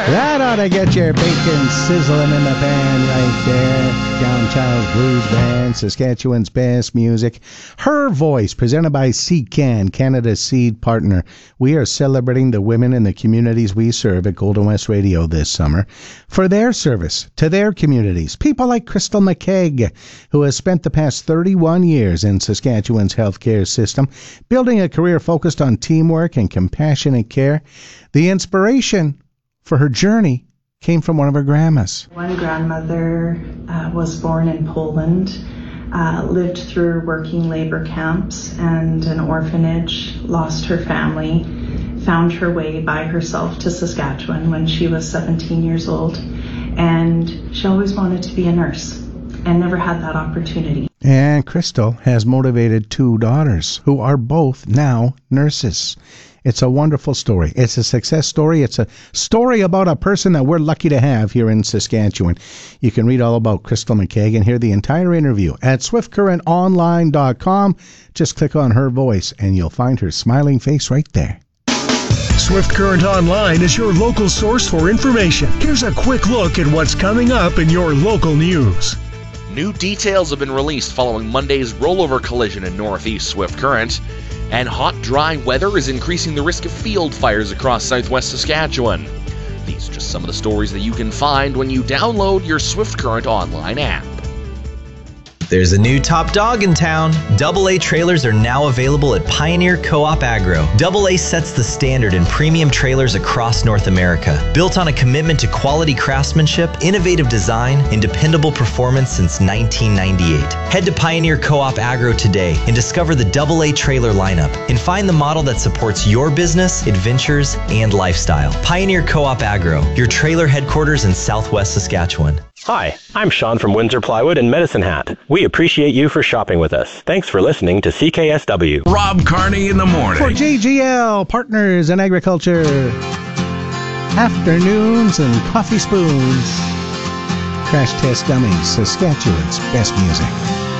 That ought to get your bacon sizzling in the pan right there. John Child's Blues Band, Saskatchewan's best music. Her Voice, presented by SeedCan, Canada's seed partner. We are celebrating the women in the communities we serve at Golden West Radio this summer for their service to their communities. People like Crystal McKeag, who has spent the past 31 years in Saskatchewan's healthcare system, building a career focused on teamwork and compassionate care. The inspiration for her journey came from one of her grandmas. One grandmother was born in Poland, lived through working labor camps and an orphanage, lost her family, found her way by herself to Saskatchewan when she was 17 years old, and she always wanted to be a nurse and never had that opportunity. And Crystal has motivated two daughters who are both now nurses. It's a wonderful story. It's a success story. It's a story about a person that we're lucky to have here in Saskatchewan. You can read all about Crystal McKeag and hear the entire interview at swiftcurrentonline.com. Just click on Her Voice and you'll find her smiling face right there. Swift Current Online is your local source for information. Here's a quick look at what's coming up in your local news. New details have been released following Monday's rollover collision in northeast Swift Current. And hot, dry weather is increasing the risk of field fires across southwest Saskatchewan. These are just some of the stories that you can find when you download your Swift Current Online app. There's a new top dog in town. AA trailers are now available at Pioneer Co-op Agro. AA sets the standard in premium trailers across North America. Built on a commitment to quality craftsmanship, innovative design, and dependable performance since 1998. Head to Pioneer Co-op Agro today and discover the AA trailer lineup and find the model that supports your business, adventures, and lifestyle. Pioneer Co-op Agro, your trailer headquarters in Southwest Saskatchewan. Hi, I'm Sean from Windsor Plywood and Medicine Hat. We appreciate you for shopping with us. Thanks for listening to CKSW. Rob Carney in the morning. For JGL, Partners in Agriculture. Afternoons and Coffee Spoons. Crash Test Dummies, Saskatchewan's best music.